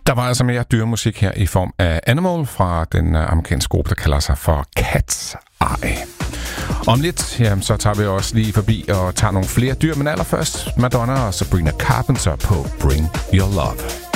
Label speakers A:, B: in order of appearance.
A: Der var altså mere dyremusik her i form af Animal fra den amerikanske gruppe, der kalder sig for Cat's Eye. Om lidt, jamen, så tager vi også lige forbi og tager nogle flere dyr, men allerførst Madonna og Sabrina Carpenter på Bring Your Love.